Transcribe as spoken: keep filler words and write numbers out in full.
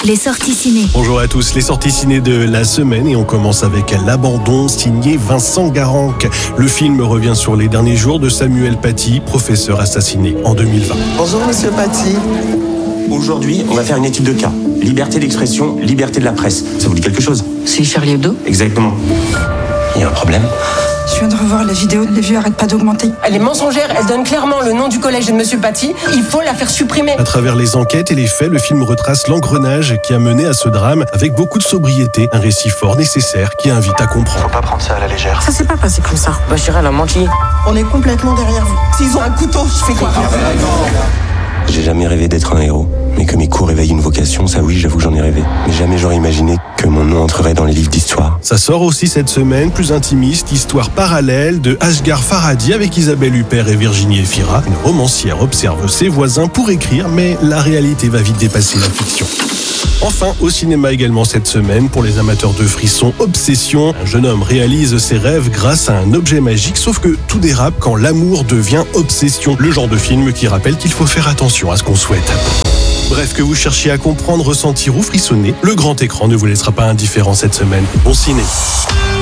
les sorties ciné. Bonjour à tous, les sorties ciné de la semaine et on commence avec L'Abandon, signé Vincent Garanc. Le film revient sur les derniers jours de Samuel Paty, professeur assassiné en deux mille vingt. Bonjour Monsieur Paty. Aujourd'hui, on va faire une étude de cas. Liberté d'expression, liberté de la presse. Ça vous dit quelque chose? C'est Charlie Hebdo? Exactement. Il y a un problème? Je viens de revoir la vidéo, les vues arrêtent pas d'augmenter. Elle est mensongère, elle donne clairement le nom du collège de Monsieur Paty. Il faut la faire supprimer. À travers les enquêtes et les faits, le film retrace l'engrenage qui a mené à ce drame avec beaucoup de sobriété. Un récit fort nécessaire qui invite à comprendre. Faut pas prendre ça à la légère. Ça s'est pas passé comme ça. Bachira, elle a menti. On est complètement derrière vous. S'ils ont un couteau, je fais quoi? J'ai jamais rêvé d'être un héros. Mais que mes coups réveillent une vocation, ça oui, j'avoue que j'en ai rêvé. Mais jamais j'aurais imaginé que mon nom entrerait dans les livres d'histoire. Ça sort aussi cette semaine, plus intimiste, histoire parallèle de Asghar Farhadi avec Isabelle Huppert et Virginie Efira. Une romancière observe ses voisins pour écrire, mais la réalité va vite dépasser la fiction. Enfin, au cinéma également cette semaine, pour les amateurs de frissons, Obsession. Un jeune homme réalise ses rêves grâce à un objet magique, sauf que tout dérape quand l'amour devient obsession. Le genre de film qui rappelle qu'il faut faire attention à ce qu'on souhaite. Bref, que vous cherchiez à comprendre, ressentir ou frissonner, le grand écran ne vous laissera pas indifférent cette semaine. Bon ciné.